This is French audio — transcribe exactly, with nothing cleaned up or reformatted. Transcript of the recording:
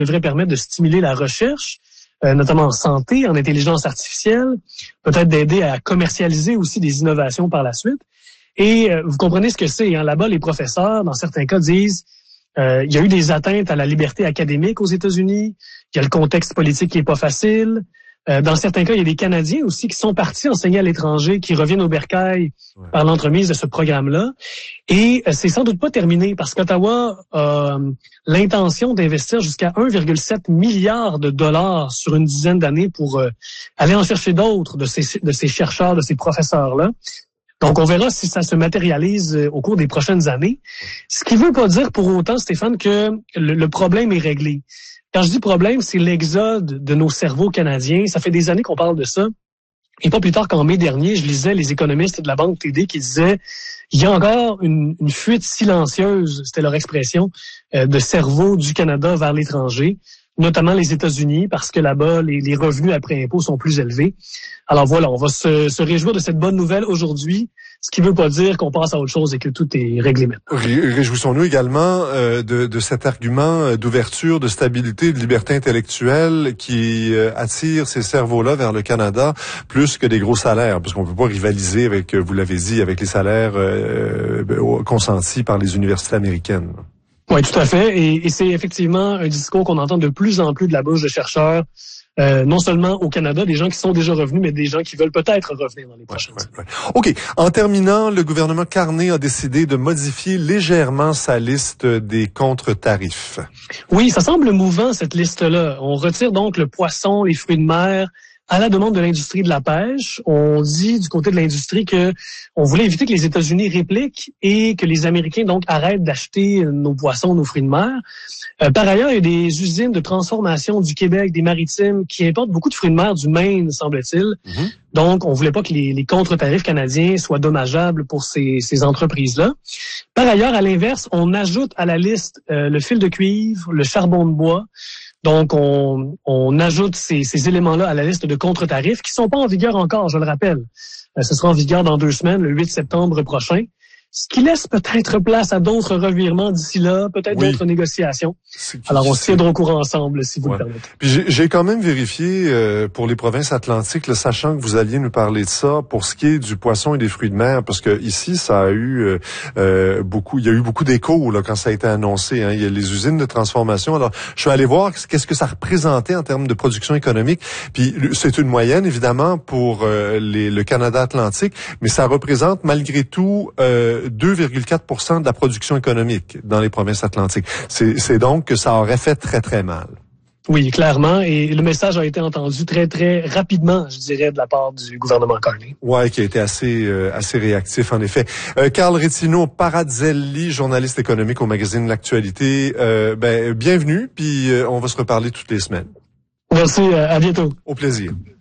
devrait permettre de stimuler la recherche, euh, notamment en santé, en intelligence artificielle, peut-être d'aider à commercialiser aussi des innovations par la suite. Et euh, vous comprenez ce que c'est. Hein? Là-bas, les professeurs, dans certains cas, disent euh, il y a eu des atteintes à la liberté académique aux États-Unis, il y a le contexte politique qui est pas facile. Euh, dans certains cas, il y a des Canadiens aussi qui sont partis enseigner à l'étranger, qui reviennent au bercail ouais. par l'entremise de ce programme-là. Et euh, c'est sans doute pas terminé parce qu'Ottawa a euh, l'intention d'investir jusqu'à un virgule sept milliard de dollars sur une dizaine d'années pour euh, aller en chercher d'autres de ces, de ces chercheurs, de ces professeurs-là. Donc, on verra si ça se matérialise euh, au cours des prochaines années. Ce qui veut pas dire pour autant, Stéphane, que le, le problème est réglé. Quand je dis problème, c'est l'exode de nos cerveaux canadiens. Ça fait des années qu'on parle de ça. Et pas plus tard qu'en mai dernier, je lisais les économistes de la Banque T D qui disaient il y a encore une, une fuite silencieuse, c'était leur expression, euh, de cerveaux du Canada vers l'étranger, notamment les États-Unis, parce que là-bas, les, les revenus après impôts sont plus élevés. Alors voilà, on va se, se réjouir de cette bonne nouvelle aujourd'hui, ce qui ne veut pas dire qu'on passe à autre chose et que tout est réglé maintenant. Réjouissons-nous également euh, de, de cet argument d'ouverture, de stabilité, de liberté intellectuelle qui euh, attire ces cerveaux-là vers le Canada plus que des gros salaires, parce qu'on ne peut pas rivaliser avec, vous l'avez dit, avec les salaires euh, consentis par les universités américaines. Oui, tout à fait. Et, et c'est effectivement un discours qu'on entend de plus en plus de la bouche de chercheurs, euh, non seulement au Canada, des gens qui sont déjà revenus, mais des gens qui veulent peut-être revenir dans les prochaines années. Ouais, ouais, ouais. OK. En terminant, le gouvernement Carney a décidé de modifier légèrement sa liste des contre-tarifs. Oui, ça semble mouvant, cette liste-là. On retire donc le poisson, les fruits de mer, à la demande de l'industrie de la pêche. On dit du côté de l'industrie que on voulait éviter que les États-Unis répliquent et que les Américains donc arrêtent d'acheter nos poissons, nos fruits de mer. Euh, par ailleurs, il y a des usines de transformation du Québec, des Maritimes, qui importent beaucoup de fruits de mer du Maine, semble-t-il. Mm-hmm. Donc, on voulait pas que les, les contre-tarifs canadiens soient dommageables pour ces, ces entreprises-là. Par ailleurs, à l'inverse, on ajoute à la liste euh, le fil de cuivre, le charbon de bois. Donc, on, on ajoute ces, ces éléments-là à la liste de contre-tarifs qui sont pas en vigueur encore, je le rappelle. Euh, ce sera en vigueur dans deux semaines, le huit septembre prochain. Ce qui laisse peut-être place à d'autres revirements d'ici là, peut-être oui. d'autres négociations. Alors, on se tiendra au courant ensemble, si vous ouais. le permettez. Puis j'ai, j'ai quand même vérifié euh, pour les provinces atlantiques, là, sachant que vous alliez nous parler de ça, pour ce qui est du poisson et des fruits de mer, parce que ici, ça a eu euh, euh, beaucoup, il y a eu beaucoup d'échos là quand ça a été annoncé. Hein. Il y a les usines de transformation. Alors, je suis allé voir qu'est-ce que ça représentait en termes de production économique. Puis c'est une moyenne, évidemment, pour euh, les, le Canada atlantique, mais ça représente malgré tout euh, deux virgule quatre pour cent de la production économique dans les provinces atlantiques. C'est, c'est donc que ça aurait fait très, très mal. Oui, clairement. Et le message a été entendu très, très rapidement, je dirais, de la part du gouvernement Carney. Ouais, qui a été assez, euh, assez réactif, en effet. Euh, Carl Rétino Paradzelli, journaliste économique au magazine L'Actualité. Euh, ben, bienvenue, puis euh, on va se reparler toutes les semaines. Merci, à bientôt. Au plaisir.